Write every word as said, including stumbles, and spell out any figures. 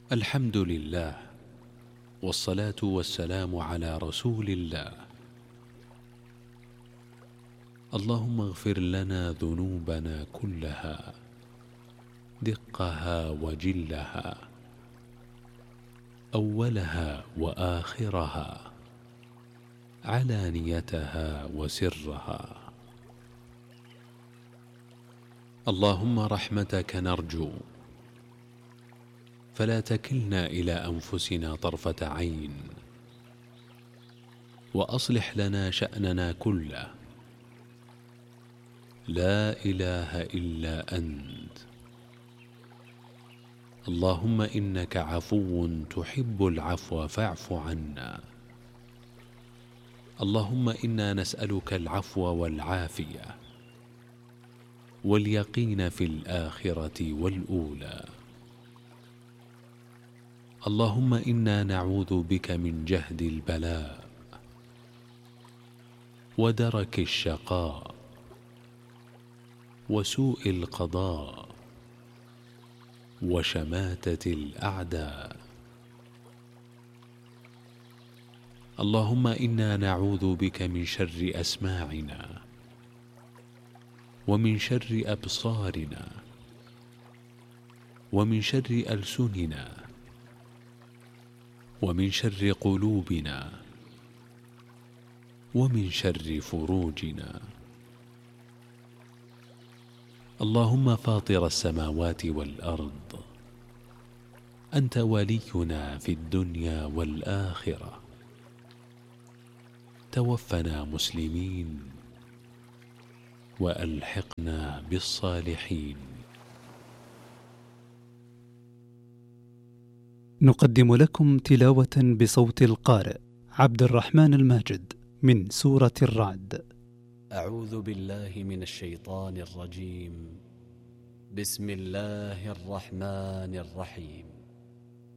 الحمد لله، والصلاة والسلام على رسول الله. اللهم اغفر لنا ذنوبنا كلها، دقها وجلها، أولها وآخرها، علانيتها وسرها. اللهم رحمتك نرجو، فلا تكلنا إلى أنفسنا طرفة عين، وأصلح لنا شأننا كله. لا إله إلا أنت. اللهم إنك عفو تحب العفو فاعف عنا. اللهم إنا نسألك العفو والعافية واليقين في الآخرة والأولى. اللهم إنا نعوذ بك من جهد البلاء ودرك الشقاء وسوء القضاء وشماتة الأعداء. اللهم إنا نعوذ بك من شر أسماعنا ومن شر أبصارنا ومن شر ألسننا ومن شر قلوبنا ومن شر فروجنا. اللهم فاطر السماوات والأرض، أنت ولينا في الدنيا والآخرة. توفنا مسلمين وألحقنا بالصالحين. نقدم لكم تلاوة بصوت القارئ عبد الرحمن الماجد من سورة الرعد. أعوذ بالله من الشيطان الرجيم. بسم الله الرحمن الرحيم.